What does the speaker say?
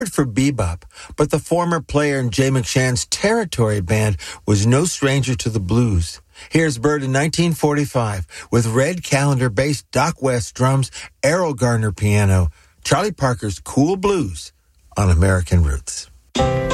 for bebop, but the former player in Jay McShann's Territory Band was no stranger to the blues. Here's Bird in 1945 with Red Callender bass, Doc West drums, Errol Garner piano, Charlie Parker's Cool Blues on American Roots.